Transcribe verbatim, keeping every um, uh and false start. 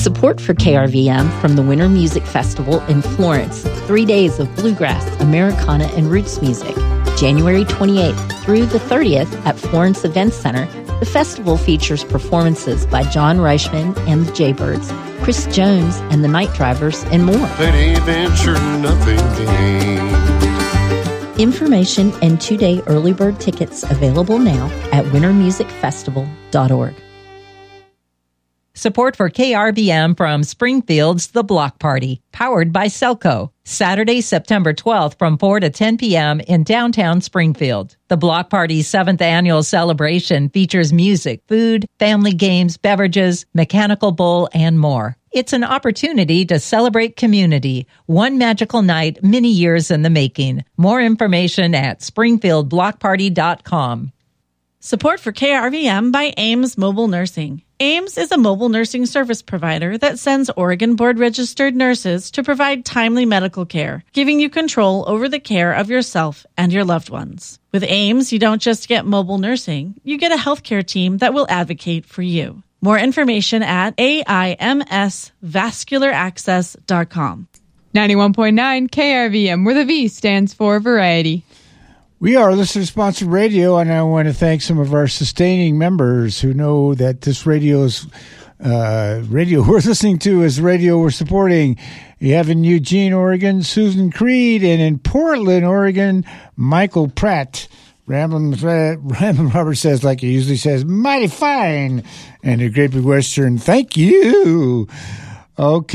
Support for K R V M from the Winter Music Festival in Florence. Three days of bluegrass, Americana, and roots music. January twenty-eighth through the thirtieth at Florence Events Center. The festival features performances by John Reichman and the Jaybirds, Chris Jones and the Night Drivers, and more. That ain't venture, nothing gained. Information and two-day early bird tickets available now at winter music festival dot org. Support for K R V M from Springfield's The Block Party, powered by Selco. Saturday, September twelfth from four to ten p.m. in downtown Springfield. The Block Party's seventh annual celebration features music, food, family games, beverages, mechanical bull, and more. It's an opportunity to celebrate community. One magical night, many years in the making. More information at springfield block party dot com. Support for K R V M by Ames Mobile Nursing. Ames is a mobile nursing service provider that sends Oregon board-registered nurses to provide timely medical care, giving you control over the care of yourself and your loved ones. With Ames, you don't just get mobile nursing, you get a healthcare team that will advocate for you. More information at A I M S vascular access dot com. ninety-one point nine K R V M, where the V stands for variety. We are listener-sponsored radio, and I want to thank some of our sustaining members who know that this radio is uh, radio we're listening to is radio we're supporting. You have in Eugene, Oregon, Susan Creed, and in Portland, Oregon, Michael Pratt. Ramblin' Ramblin' Robert says, like he usually says, mighty fine. And a Great Big Western, thank you. Okay.